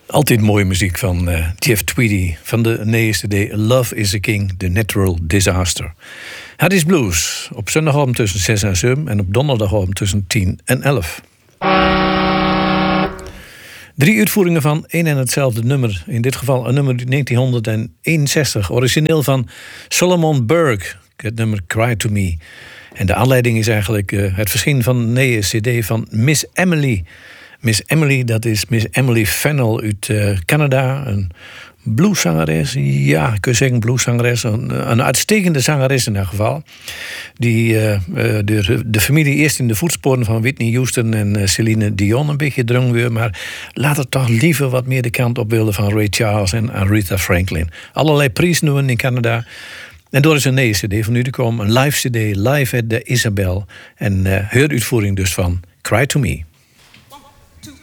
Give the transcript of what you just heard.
Altijd mooie muziek van Jeff Tweedy van de nieuwe CD Love is a King, The Natural Disaster. Het is blues op zondagavond tussen 6 en 7 en op donderdagavond tussen 10 en 11. 3 uitvoeringen van één en hetzelfde nummer. In dit geval een nummer uit 1961, origineel van Solomon Burke. Het nummer Cry to Me. En de aanleiding is eigenlijk het verschijnen van een nieuwe CD van Miss Emily. Miss Emily, dat is Miss Emily Fennell uit Canada. Een blueszangeres, ja, ik kan zeggen blueszangeres. Een uitstekende zangeres in elk geval. Die de familie eerst in de voetsporen van Whitney Houston en Celine Dion een beetje drong weer. Maar later toch liever wat meer de kant op wilde van Ray Charles en Aretha Franklin. Allerlei prijzen in Canada. En door is een nieuwe CD van nu te komen. Een live CD, live at de Isabel. En uitvoering dus van Cry to Me.